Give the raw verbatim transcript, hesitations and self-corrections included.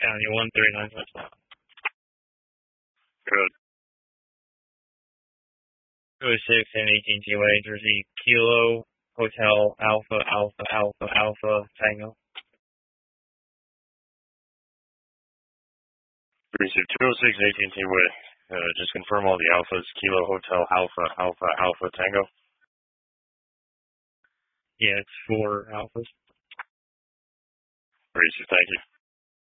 County one three nine five seven. Good. two oh six and eighteen T Y, Jersey, Kilo, Hotel, Alpha, Alpha, Alpha, Alpha, Tango. Receive two oh six eighteen T Y. Uh, just confirm all the alphas. Kilo, Hotel, Alpha, Alpha, Alpha, Tango. Yeah, it's four alphas. Receive, thank you.